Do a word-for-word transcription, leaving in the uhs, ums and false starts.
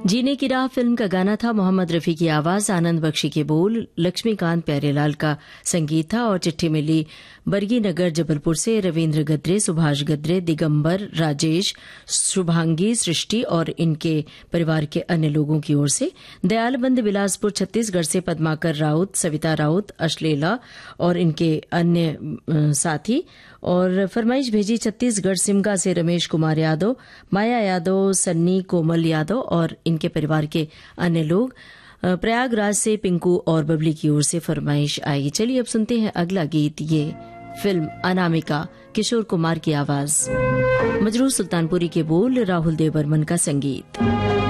जीने की राह फिल्म का गाना था। मोहम्मद रफी की आवाज, आनंद बख्शी के बोल, लक्ष्मीकांत प्यारेलाल का संगीत था और चिट्ठी मिली बरगी नगर जबलपुर से रविंद्र गद्रे, सुभाष गद्रे, दिगंबर, राजेश, शुभांगी, सृष्टि और इनके परिवार के अन्य लोगों की ओर से। दयालबंद बिलासपुर छत्तीसगढ़ से पद्माकर राउत, सविता राउत, अश्लेला और इनके अन्य साथी। और फरमाइश भेजी छत्तीसगढ़ सिमगा से रमेश कुमार यादव, माया यादव, सन्नी, कोमल यादव और इनके परिवार के अन्य लोग। प्रयागराज से पिंकू और बबली की ओर से फरमाइश आई। चलिए अब सुनते हैं अगला गीत। ये फिल्म अनामिका, किशोर कुमार की आवाज, मजरूर सुल्तानपुरी के बोल, राहुल देव बर्मन का संगीत।